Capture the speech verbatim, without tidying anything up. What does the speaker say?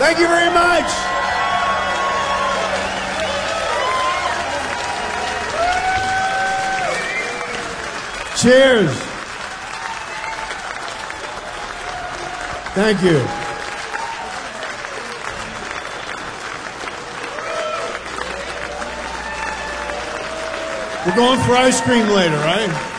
Thank you very much. Cheers. Thank you. We're going for ice cream later, right?